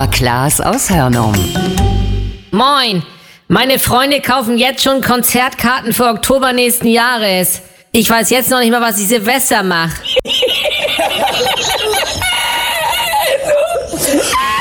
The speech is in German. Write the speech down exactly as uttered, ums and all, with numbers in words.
Klaas aus Hörnum. Moin, meine Freunde kaufen jetzt schon Konzertkarten für Oktober nächsten Jahres. Ich weiß jetzt noch nicht mal, was ich Silvester mache.